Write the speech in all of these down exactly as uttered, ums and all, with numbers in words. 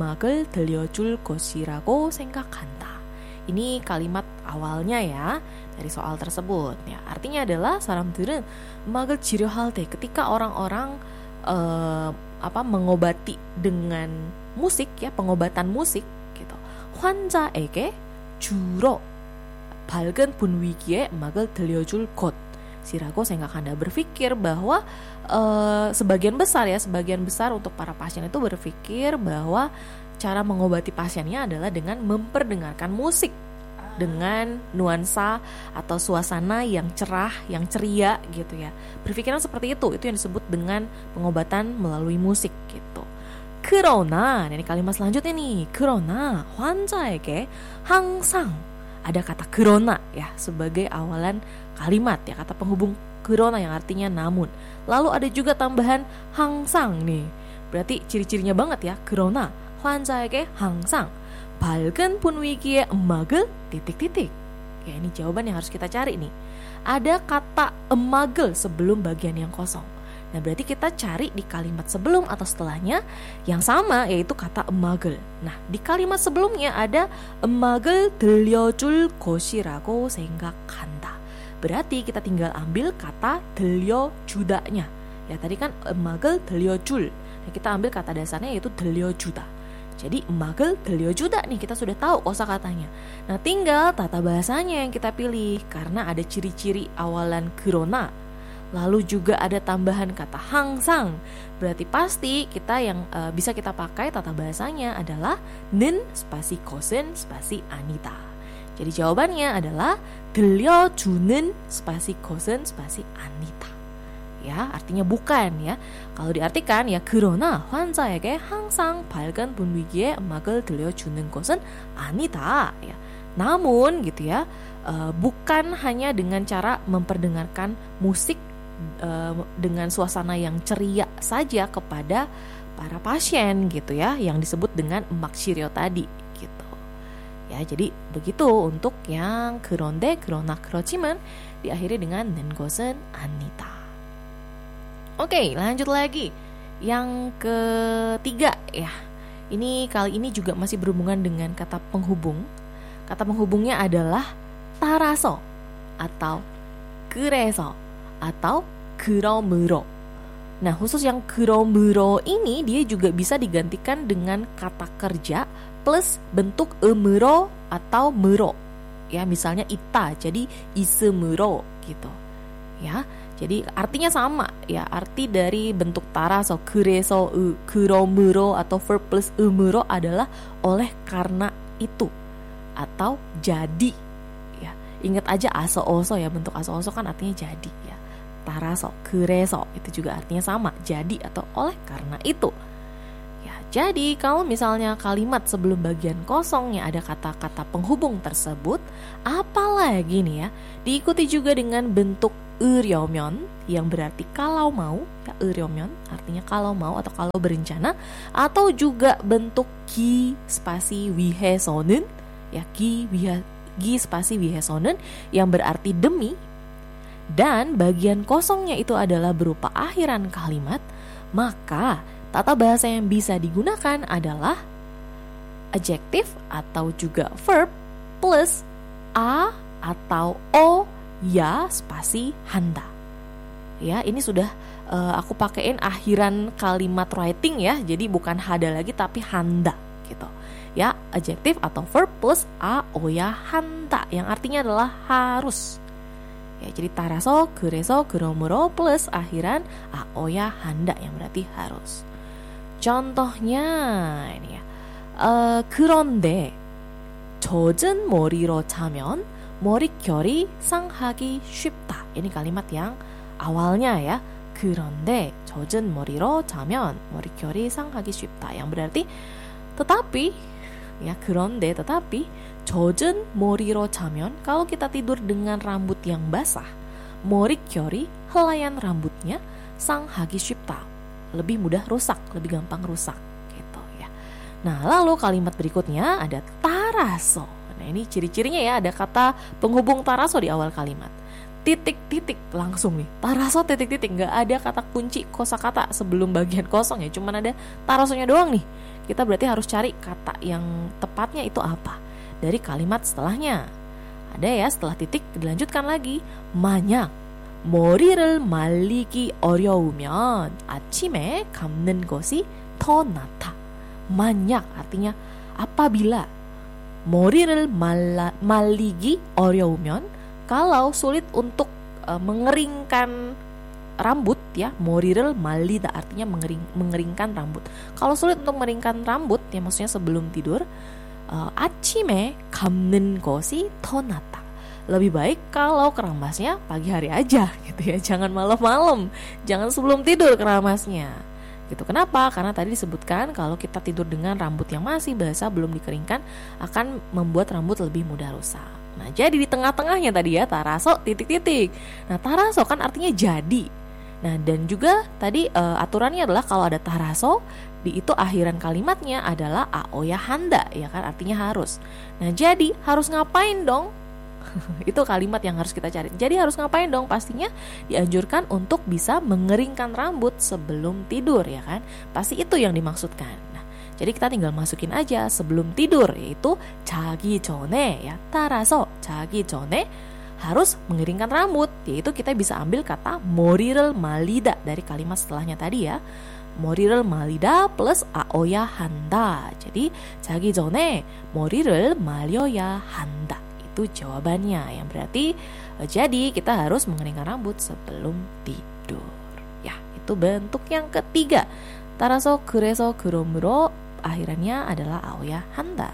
음악을 들려줄 것이라고 생각한다. Ini kalimat awalnya ya dari soal tersebut. Ya, artinya adalah 사람들은 음악을 치료할 때 ketika orang-orang uh, apa mengobati dengan musik ya, pengobatan musik gitu. 환자에게 주로 밝은 분위기에 음악을 들려줄 것이라고 생각한다. Berpikir bahwa uh, sebagian besar ya, sebagian besar untuk para pasien itu berpikir bahwa cara mengobati pasiennya adalah dengan memperdengarkan musik dengan nuansa atau suasana yang cerah, yang ceria gitu ya. Berpikiran seperti itu, itu yang disebut dengan pengobatan melalui musik gitu. 그러나, ini kalimat selanjutnya nih. 그러나 환자에게 항상 ada kata 그러나 ya sebagai awalan kalimat ya, kata penghubung 그러나 yang artinya namun. Lalu ada juga tambahan 항상 nih. Berarti ciri-cirinya banget ya. 그러나 환자에게 항상 밝은 분위기의 음악을 titik-titik. Ya, ini jawaban yang harus kita cari nih. Ada kata 음악을 sebelum bagian yang kosong. Nah, berarti kita cari di kalimat sebelum atau setelahnya yang sama, yaitu kata 음악을. Nah, di kalimat sebelumnya ada 음악을 들려줄 것이라고 생각한다. Berarti kita tinggal ambil kata 들려주다nya. Ya, tadi kan 음악을 들려줄. Nah, kita ambil kata dasarnya yaitu 들려주다. Jadi 음악을 들려주다 nih, kita sudah tahu kosakatanya. Nah, tinggal tata bahasanya yang kita pilih karena ada ciri-ciri awalan 그러나. Lalu juga ada tambahan kata 항상. Berarti pasti kita yang uh, bisa kita pakai tata bahasanya adalah 는 spasi 것은 spasi 아니다. Jadi jawabannya adalah 들려주는 spasi 것은 spasi 아니다. Ya, artinya bukan ya. Kalau diartikan ya 그러나 환자에게 항상 밝은 분위기에 음악을 들려주는 것은 아니다. Ya. Namun gitu ya, uh, bukan hanya dengan cara memperdengarkan musik uh, dengan suasana yang ceria saja kepada para pasien gitu ya, yang disebut dengan 음악 치료 tadi gitu. Ya, jadi begitu untuk yang 그런데 그러나 그렇지만 diakhiri dengan 는 것은 아니다. Oke, lanjut lagi. Yang ketiga ya. Ini kali ini juga masih berhubungan dengan kata penghubung. Kata penghubungnya adalah 따라서 atau 그래서 atau 그러므로. Nah, khusus yang 그러므로 ini dia juga bisa digantikan dengan kata kerja plus bentuk 으므로 atau mü로. Ya, misalnya ita jadi 있음으로 gitu. Ya. Jadi artinya sama ya, arti dari bentuk 따라서, 그래서, 그러므로 atau verb plus 으므로 adalah oleh karena itu atau jadi ya. Ingat aja aso oso ya, bentuk aso oso kan artinya jadi ya. 따라서, 그래서 itu juga artinya sama, jadi atau oleh karena itu. Ya, jadi kalau misalnya kalimat sebelum bagian kosongnya ada kata-kata penghubung tersebut, apalagi nih ya, diikuti juga dengan bentuk 으려면 yang berarti kalau mau ya, 으려면 artinya kalau mau atau kalau berencana, atau juga bentuk 기 spasi 위해서는 ya, 기 위해 기 spasi 위해서는 yang berarti demi, dan bagian kosongnya itu adalah berupa akhiran kalimat, maka tata bahasa yang bisa digunakan adalah adjektif atau juga verb plus a atau o ya spasi handa. Ya, ini sudah uh, aku pakein akhiran kalimat writing ya. Jadi bukan hada lagi tapi handa gitu. Ya, adjektif atau verb plus a o ya handa yang artinya adalah harus. Ya, jadi 따라서, 그래서, 그러므로 plus akhiran a o ya handa yang berarti harus. Contohnya ini ya. Uh, 그런데 젖은 머리로 자면 머릿결이 상하기 쉽다. Ini kalimat yang awalnya ya. 그런데 젖은 머리로 자면 머릿결이 상하기 쉽다. Yang berarti tetapi ya, 그런데 tetapi 젖은 머리로 자면, kalau kita tidur dengan rambut yang basah, 머릿결이 helaian rambutnya 상하기 쉽다. Lebih mudah rusak, lebih gampang rusak gitu ya. Nah, lalu kalimat berikutnya ada 따라서. Nah, ini ciri-cirinya ya, ada kata penghubung 따라서 di awal kalimat. titik-titik langsung nih. Taraso titik-titik, nggak ada kata kunci kosakata sebelum bagian kosong ya, cuman ada tarasonya doang nih. Kita berarti harus cari kata yang tepatnya itu apa dari kalimat setelahnya. Ada ya, setelah titik dilanjutkan lagi. 만약 머리를 말리기 어려우면 아침에 감는 것이 더 낫다. 만약 artinya apabila, 머리를 말라, 말리기 어려우면 kalau sulit untuk uh, mengeringkan rambut ya, 머리를 말리다 artinya mengering, mengeringkan rambut. Kalau sulit untuk mengeringkan rambut ya maksudnya sebelum tidur, uh, 아침에 감는 것이 더 낫다. Lebih baik kalau keramasnya pagi hari aja gitu ya, jangan malam-malam, jangan sebelum tidur keramasnya. Gitu. Kenapa? Karena tadi disebutkan kalau kita tidur dengan rambut yang masih basah belum dikeringkan akan membuat rambut lebih mudah rusak. Nah, jadi di tengah-tengahnya tadi ya taraso titik-titik. Nah, taraso kan artinya jadi. Nah, dan juga tadi e, aturannya adalah kalau ada taraso di itu akhiran kalimatnya adalah aoya handa ya kan, artinya harus. Nah, jadi harus ngapain dong? Itu kalimat yang harus kita cari. Jadi harus ngapain dong? Pastinya dianjurkan untuk bisa mengeringkan rambut sebelum tidur ya kan. Pasti itu yang dimaksudkan. Nah, jadi kita tinggal masukin aja sebelum tidur, yaitu 자기 전에 ya. 따라서 자기 전에 harus mengeringkan rambut, yaitu kita bisa ambil kata 머리를 말리다 dari kalimat setelahnya tadi ya. 머리를 말리다 plus 아어야 한다. jadi 자기 전에 머리를 말려야 한다. Itu jawabannya, yang berarti jadi kita harus mengeringkan rambut sebelum tidur. Ya, itu bentuk yang ketiga. 따라서 그래서 그러므로 akhirannya adalah 아오야 한다.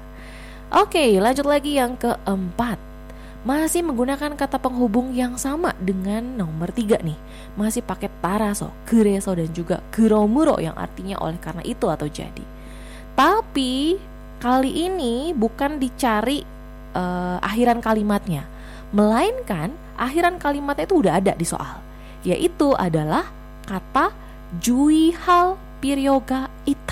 Oke, lanjut lagi yang keempat. Masih menggunakan kata penghubung yang sama dengan nomor tiga nih. Masih pakai 따라서, 그래서 dan juga 그러므로 yang artinya oleh karena itu atau jadi. Tapi kali ini bukan dicari Uh, akhiran kalimatnya, melainkan akhiran kalimatnya itu udah ada di soal, yaitu adalah kata 주의할 필요가 있다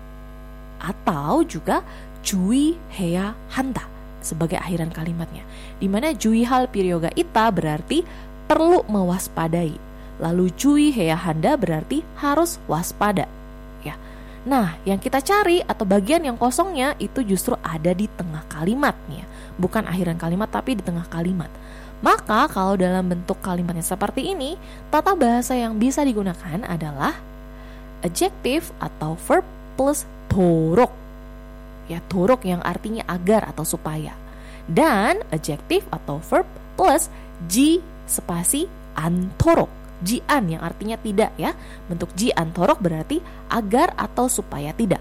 atau juga 주의해야 한다 sebagai akhiran kalimatnya, dimana 주의할 필요가 있다 berarti perlu mewaspadai, lalu 주의해야 한다 berarti harus waspada ya. Nah, yang kita cari atau bagian yang kosongnya itu justru ada di tengah kalimatnya, bukan akhiran kalimat tapi di tengah kalimat. Maka kalau dalam bentuk kalimatnya seperti ini, tata bahasa yang bisa digunakan adalah adjective atau verb plus dorok. Ya, dorok yang artinya agar atau supaya. Dan adjective atau verb plus ji spasi antorok. Jian yang artinya tidak ya. Bentuk ji antorok berarti agar atau supaya tidak.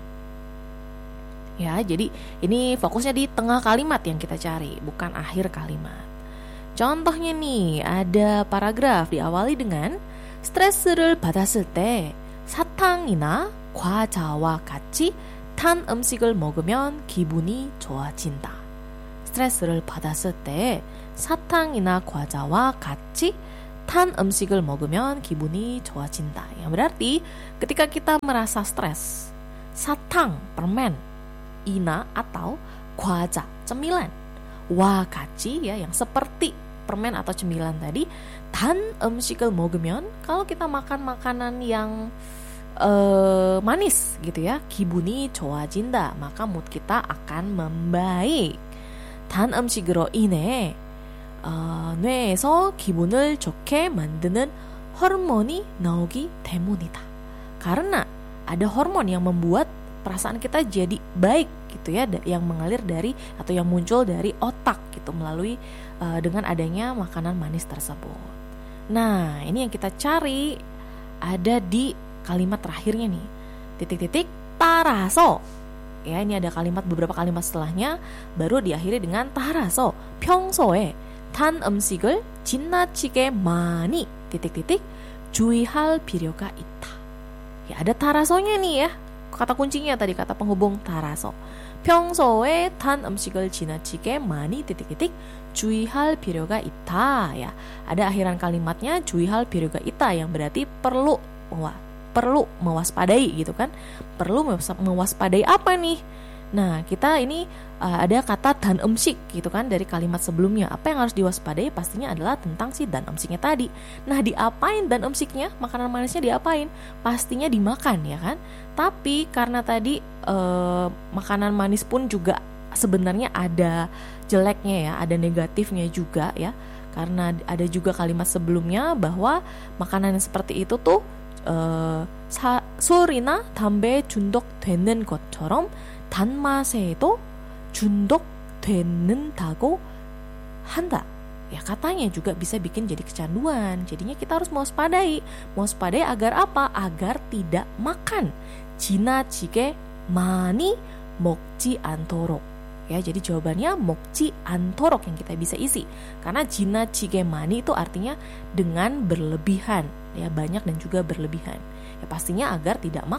Ya, jadi ini fokusnya di tengah kalimat yang kita cari, bukan akhir kalimat. Contohnya nih, ada paragraf diawali dengan 스트레스를 받았을 때 사탕이나 과자와 같이 탄 음식을 먹으면 기분이 좋아진다. 스트레스를 받았을 때 사탕이나 과자와 같이 탄 음식을 먹으면 기분이 좋아진다. Yang berarti ketika kita merasa stres, satang permen, ina atau 과자 cemilan, wa 같이 ya yang seperti permen atau cemilan tadi, tan 음식을 먹으면 kalau kita makan makanan yang uh, manis gitu ya, 기분이 좋아진다, maka mood kita akan membaik. tan 음식으로 인해 어, 뇌에서 기분을 좋게 만드는 호르몬이 나오기 때문이다. Karena ada hormon yang membuat perasaan kita jadi baik gitu ya, yang mengalir dari atau yang muncul dari otak gitu melalui uh, dengan adanya makanan manis tersebut. Nah, ini yang kita cari ada di kalimat terakhirnya nih. Titik-titik 따라서. Ya, ini ada kalimat beberapa kalimat setelahnya baru diakhiri dengan 따라서 평소에 탄 음식을 지나치게 많이 titik-titik 주의할 필요가 있다. Ya, ada tarasonya nih ya. Kata kuncinya tadi kata penghubung taraso. 평소에 탄 음식을 지나치게 많이 titik-titik 주의할 필요가 있다. Ya, ada akhiran kalimatnya 주의할 필요가 있다 yang berarti perlu wah, perlu mewaspadai gitu kan. Perlu mewaspadai apa nih? Nah, kita ini uh, ada kata dan 음식 gitu kan dari kalimat sebelumnya. Apa yang harus diwaspadai pastinya adalah tentang si dan 음식nya tadi. Nah, diapain dan 음식nya? Makanan manisnya diapain? Pastinya dimakan ya kan? Tapi karena tadi uh, makanan manis pun juga sebenarnya ada jeleknya ya, ada negatifnya juga ya. Karena ada juga kalimat sebelumnya bahwa makanan yang seperti itu tuh uh, 사, 술이나 담배에 중독되는 것처럼 단맛에도 중독되는다고 한다. Ya katanya juga bisa bikin jadi kecanduan. Jadinya kita harus mewaspadai. Mewaspadai agar apa? Agar tidak makan. 지나치게 많이 먹지 않도록. Ya, jadi jawabannya 먹지 않도록 yang kita bisa isi. Karena 지나치게 많이 itu artinya dengan berlebihan, ya banyak dan juga berlebihan. Ya pastinya agar tidak makan.